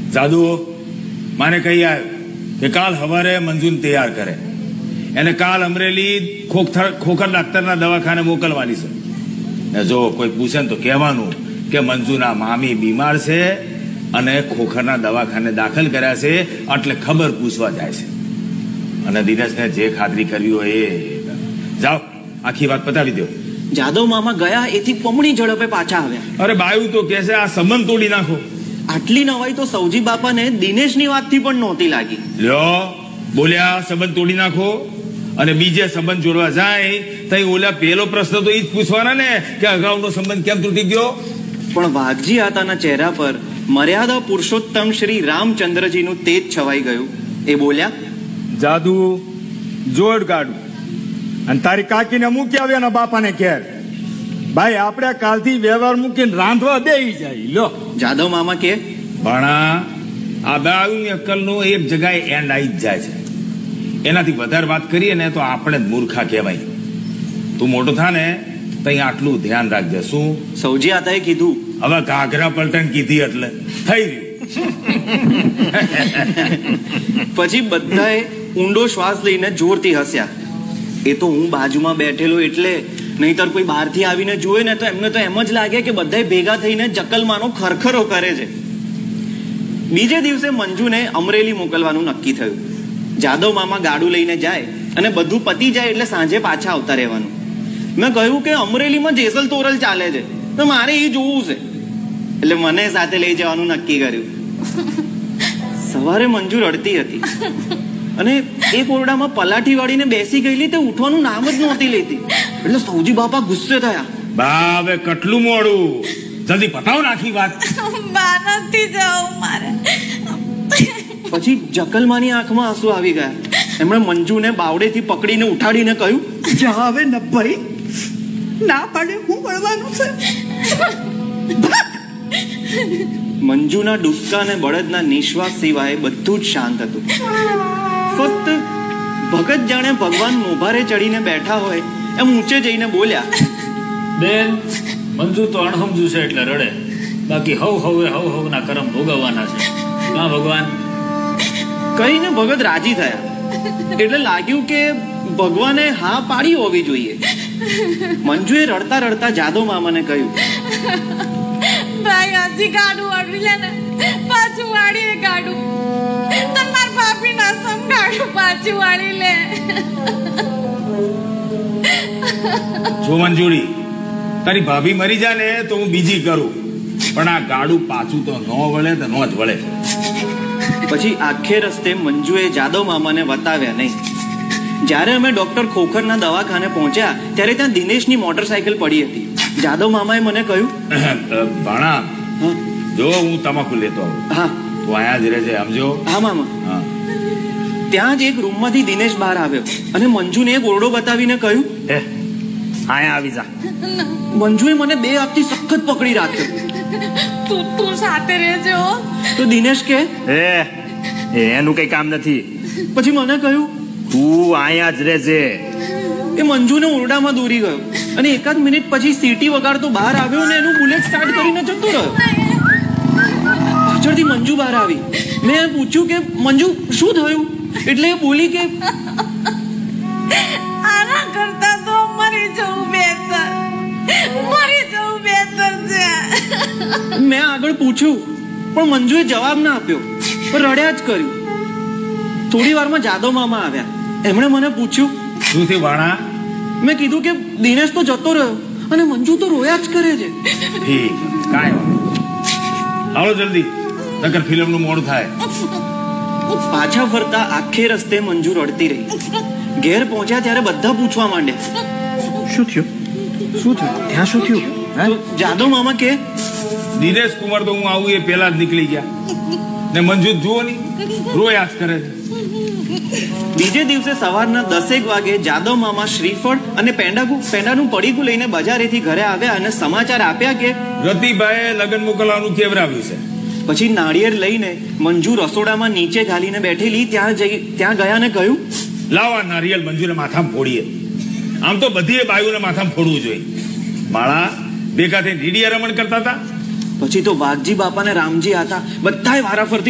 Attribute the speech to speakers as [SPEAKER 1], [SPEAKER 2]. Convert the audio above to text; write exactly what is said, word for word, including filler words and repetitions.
[SPEAKER 1] જાદુ માને કહી આવ્યો કે કાલ સવારે મંજુને તૈયાર કરે, એને કાલ અમરેલી ખોખર ખોખર ડાક્ટરના દવાખાને મોકલવાની છે. ને જો કોઈ પૂછે ને તો કહેવાનું કે મંજુના મામી બીમાર છે અને ખોખરના દવાખાને દાખલ કર્યા છે, એટલે ખબર પૂછવા જાય છે. અને દિનેશને જે ખાતરી કરવી હોય એ જાઓ, આખી વાત પતાવી દો.
[SPEAKER 2] જાદવ મામા ગયા એથી પમણી ઝડપે પાછા આવ્યા.
[SPEAKER 1] અરે બાયુ તો કે છે આ સંબંધ તોડી નાખો.
[SPEAKER 2] આટલી નવાઈ તો સૌજી બાપાને દિનેશની વાતથી પણ નહોતી લાગી.
[SPEAKER 1] લ્યો બોલ્યા સંબંધ તોડી નાખો, અને બીજે સંબંધ જોડવા જાય તો ઓલા પેલો પ્રશ્ન તો એ જ પૂછવાના ને કે અગાઉનો સંબંધ કેમ તૂટી ગયો.
[SPEAKER 2] પણ વાઘજી આતાના ચહેરા પર મર્યાદા પુરુષોત્તમ શ્રી રામચંદ્રજીનું તેજ છવાઈ ગયું. એ બોલ્યા,
[SPEAKER 3] જાદુ જોડ કાઢું અને તારી કાકીને મૂકી આવ્યા ને બાપાને ઘેર. ભાઈ આપણે કાલથી વ્યવહાર મૂકીને રાંધવા બેહી જાય. લો
[SPEAKER 2] જાદવ મામા કે
[SPEAKER 1] ભણા આ બાયુની અક્કલનો એક જગ્યાએ એન્ડ આવી જ જાય છે. એનાથી વધારે વાત કરીએ ને તો આપણે જ મૂર્ખા કહેવાય. તું મોટો થા ને તઈ આટલું ધ્યાન રાખજે. શું
[SPEAKER 2] સૌજી આતાએ કીધું?
[SPEAKER 1] હવે ઘાઘરા પલટણ કીધી એટલે થઈ
[SPEAKER 2] ગયું. પછી બધાએ ઊંડો શ્વાસ લઈને જોરથી હસ્યા. એ તો હું બાજુમાં બેઠેલો એટલે, નહીતર કોઈ બહારથી આવીને જોવે ને તો એમને તો એમ જ લાગે કે બધા ભેગા થઈને જકલમાનો ખરખરો કરે છે. બીજે દિવસે મંજુને અમરેલી મોકલવાનું નક્કી થયું. જાદવ મામા ગાડું લઈને જાય અને બધું પતી જાય એટલે સાંજે પાછા આવતા રહેવાનું. મેં કહ્યું કે અમરેલીમાં જેસલ તોરલ ચાલે છે તો મારે એ જોવું છે, એટલે મને સાથે લઈ જવાનું નક્કી કર્યું. સવારે મંજુ રડતી હતી અને એક ઓરડામાં પલાઠી વાળીને બેસી ગયેલી, તે ઉઠવાનું નામ જ નહોતી લેતી. એટલે સૌજી બાપા ગુસ્સે થયા.
[SPEAKER 1] બા હવે કેટલું મોડું, જલ્દી પતાવો નાખી વાત.
[SPEAKER 4] બાનાથી જાવ મારે.
[SPEAKER 2] પછી જકલમાની આંખમાં આંસુ આવી ગયા. એમણે મંજુને બાવડેથી પકડીને ઉઠાડીને કહ્યું,
[SPEAKER 5] જા હવે ન ભાઈ, ના પાડે હું મળવાનું છે.
[SPEAKER 2] મંજુના ડુસકા અને બળદના નિશ્વાસ સિવાય બધું જ શાંત હતું. ફક્ત ભગત જાણે ભગવાન મોભારે ચડીને બેઠા હોય એમ ઊંચે જઈને બોલ્યા,
[SPEAKER 6] બેન મંજુ તો અણહમજુ છે એટલે રડે, બાકી હવ હવે હવ હવ ના કરમ ભોગવવાના છે. હા ભગવાન.
[SPEAKER 2] કહીને ભગત રાજી થયા. એટલે લાગ્યું કે ભગવાને હા પાડી હોવી જોઈએ. મંજુએ રડતા રડતા જાદવ મામાને કહ્યું,
[SPEAKER 4] ભાઈ હજી ગાડું વાળી લે ને, પાછું વાળી ગાડું. તમાર ભાભી ના સમ ગાડું પાછું વાળી લે.
[SPEAKER 1] જો મંજુરી, તારી ભાભી મરી જાય ને તો હું બીજી કરું, પણ આ ગાડું પાછું તો ન વળે તો ન જ વળે.
[SPEAKER 2] પછી આખે રસ્તે મંજુએ જાદવ મામાને વતાવ્યા નહીં. જ્યારે અમે ડોક્ટર ખોખરના દવાખાને પહોંચ્યા ત્યારે ત્યાં દિનેશની મોટરસાયકલ પડી હતી. જાદવ મામાએ મને કહ્યું,
[SPEAKER 1] ભાણા જો હું તમાકુ લેતો આવું.
[SPEAKER 2] હા
[SPEAKER 1] તું અહીંયા જ રહેજે, સમજો?
[SPEAKER 2] હા મામા.
[SPEAKER 1] હા.
[SPEAKER 2] ત્યાં જ એક રૂમમાંથી દિનેશ બહાર આવ્યો અને મંજુને એક ઓરડો બતાવીને કહ્યું,
[SPEAKER 6] હે આયા આવી જા.
[SPEAKER 2] મંજુએ મને બે હાથથી સખત પકડી રાખ્યો.
[SPEAKER 4] તું તું સાથે રહેજે હો.
[SPEAKER 2] તો દિનેશ કે
[SPEAKER 6] એ એનું કઈ કામ નથી,
[SPEAKER 2] પછી મને કહ્યું,
[SPEAKER 6] તું અહીંયા જ રહેજે.
[SPEAKER 2] એ મંજુને ઓરડામાં દોરી ગયો અને એકાદ મિનિટ પછી સીટી વગાડતો બહાર આવ્યો અને એનું બુલેટ સ્ટાર્ટ કરીને જતો રહ્યો. પાછળથી મંજુ બહાર આવી. મેં પૂછ્યું કે મંજુ શું થયું? એટલે એ બોલી કે
[SPEAKER 4] આના કરતા તો મરી જવું બહેતર, મરી જવું બહેતર છે.
[SPEAKER 2] મેં આગળ પૂછ્યું પણ મંજુએ જવાબ ના આપ્યો, પણ રડ્યા જ કર્યું. થોડી વારમાં જાદવ મામા આવ્યા. એમણે મને પૂછ્યું,
[SPEAKER 1] શું થયું ભાણા?
[SPEAKER 2] મેં કીધું કે દિનેશ તો જતો રહ્યો અને મંજુ તો રોયા જ કરે છે.
[SPEAKER 1] ઠીક, કાંઈ હાલો જલ્દી, નકર ફિલ્મનું મોડું થાય.
[SPEAKER 2] પાછા ફરતા આખે રસ્તે મંજુ રડતી રહી. ઘેર પહોંચ્યા ત્યારે બધા પૂછવા માંડ્યા,
[SPEAKER 3] શું થયું શું થયું ત્યાં શું થયું?
[SPEAKER 2] તો જાદવ મામા કે
[SPEAKER 1] દિનેશ કુમાર તો હું આવું એ પેલા જ નીકળી ગયા ને મંજુ જુઓ ની રોયા જ કરે છે.
[SPEAKER 2] બીજે દિવસે સવારના દસેક વાગે જાદવ મામા શ્રીફળ અને પેંડાગુ પેંડાનું પડીકું લઈને બજારેથી ઘરે આવ્યા અને સમાચાર આપ્યા કે
[SPEAKER 1] રતિભાઈએ લગ્ન મોકલવાનું કેવરાવ્યું છે.
[SPEAKER 2] પછી નાળિયેર લઈને મંજુ રસોડામાં નીચે ઘાલીને બેઠેલી ત્યાં જઈ ત્યાં ગયા ને કહ્યું,
[SPEAKER 1] લાવા નારિયેલ મંજુને માથામાં ફોડીએ. આમ તો બધી બાયુને માથામાં ફોડવું જોઈએ. માળા ભેગા થઈને રીડિયા રમણ કરતા હતા.
[SPEAKER 2] પછી તો વાઘજી બાપા ને રામજી હતા બધાય વારાફરતી